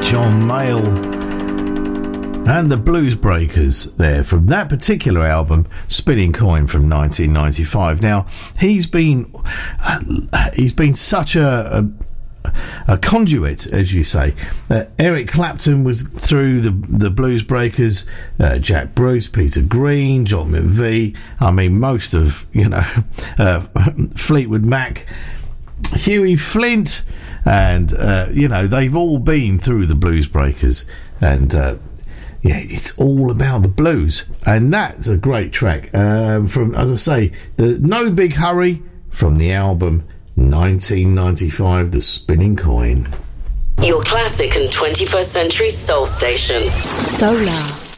John Mayall and the Blues Breakers there from that particular album, Spinning Coin, from 1995. Now, he's been such a conduit, as you say. Eric Clapton was through the Blues Breakers, Jack Bruce, Peter Green, John McVie. I mean, most of, Fleetwood Mac, Huey Flint, and they've all been through the Blues Breakers, and it's all about the blues, and that's a great track from, as I say, the No Big Hurry from the album 1995, The Spinning Coin. Your classic and 21st century soul station. Solar.